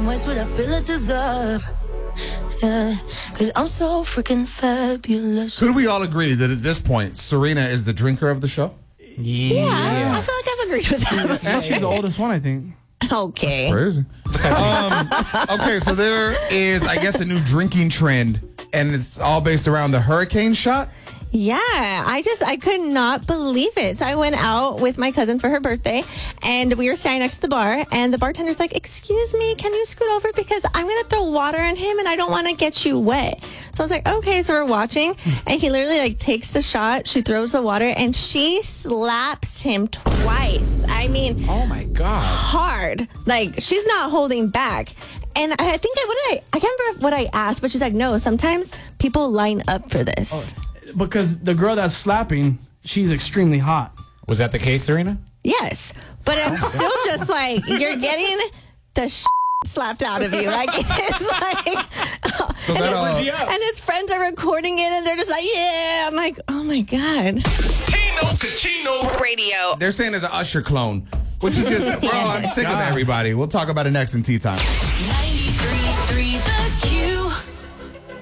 much would I feel I deserve? Yeah, cause I'm so freaking fabulous. Could we all agree that at this point, Serena is the drinker of the show? Yeah, I feel like I've agreed with that. And she's the oldest one, I think. Okay. Crazy. Okay, so there is, I guess, a new drinking trend, and it's all based around the hurricane shot. Yeah, I could not believe it. So I went out with my cousin for her birthday, and we were standing next to the bar, and the bartender's like, excuse me, can you scoot over? Because I'm going to throw water on him, and I don't want to get you wet. So I was like, okay. So we're watching, and he literally like takes the shot, she throws the water, and she slaps him twice. I mean, oh my God. Hard. Like, she's not holding back. And I think I can't remember what I asked, but she's like, no, sometimes people line up for this. Oh. Because the girl that's slapping, she's extremely hot. Was that the case, Serena? Yes. But I'm still just like, you're getting the slapped out of you. Like, it's like... and his friends are recording it, and they're just like, yeah. I'm like, oh, my God. Tino Cucino Radio. They're saying there's an Usher clone, which is just, bro, I'm sick of everybody. We'll talk about it next in Tea Time. 93.3 The Q.